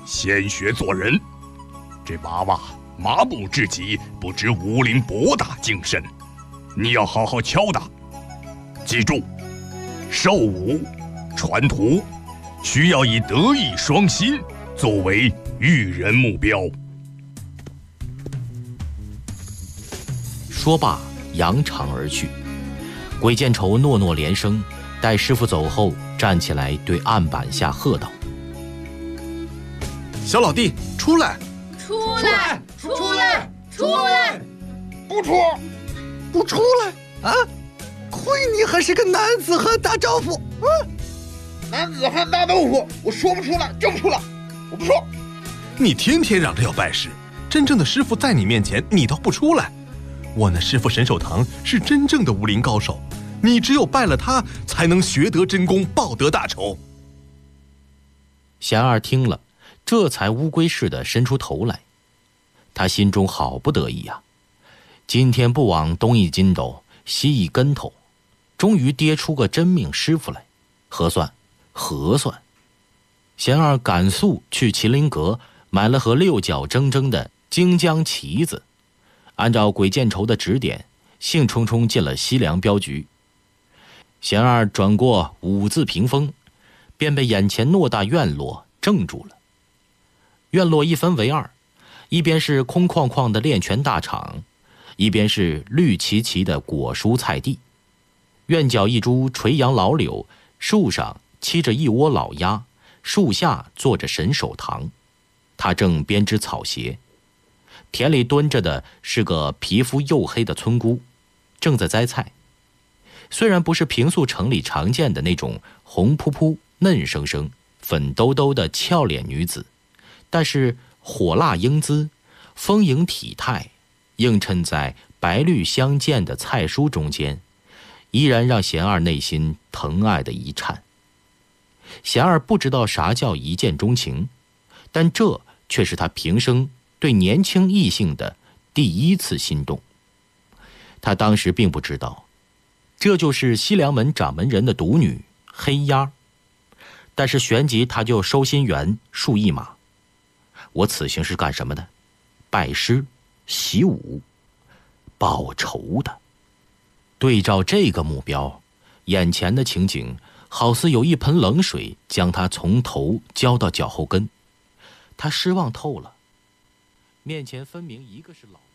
先学做人。这娃娃麻木至极，不知武林博大精深，你要好好敲打。记住，授武传徒需要以德艺双馨作为育人目标。 说罢，扬长而去。鬼见愁诺诺连声，待师傅走后，站起来对案板下喝道：“ 小老弟，出来！ 出来！出来！出来！ 不出来啊！亏你还是个男子汉大丈夫啊！ 男子汉大豆腐，我说不出来就不出来，我不说。 你天天嚷着要拜师，真正的师傅在你面前，你倒不出来。我那师傅沈守堂是真正的武林高手，你只有拜了他，才能学得真功，报得大仇。” 贤二听了，这才乌龟似的伸出头来。他心中好不得意呀，今天不往东一筋斗，西一跟头，终于跌出个真命师傅来，核算。贤二赶速去麒麟阁买了盒六角铮铮的京江旗子，按照鬼见愁的指点，兴冲冲进了西凉镖局。贤二转过五字屏风，便被眼前偌大院落怔住了。院落一分为二，一边是空旷旷的练拳大场，一边是绿齐齐的果蔬菜地。院角一株垂杨老柳，树上栖着一窝老鸭，树下坐着沈守堂，他正编织草鞋。田里蹲着的是个皮肤黝黑的村姑，正在摘菜。虽然不是平素城里常见的那种红扑扑、嫩生生、粉兜兜的俏脸女子，但是火辣英姿、丰盈体态，映衬在白绿相间的菜蔬中间，依然让贤二内心疼爱的一颤。贤二不知道啥叫一见钟情，但这却是他平生对年轻异性的第一次心动。他当时并不知道，这就是西凉门掌门人的独女黑鸭，但是旋即他就收心猿竖一马。我此行是干什么的？拜师、习武、报仇的。对照这个目标，眼前的情景好似有一盆冷水将他从头浇到脚后跟。他失望透了，面前分明一个是老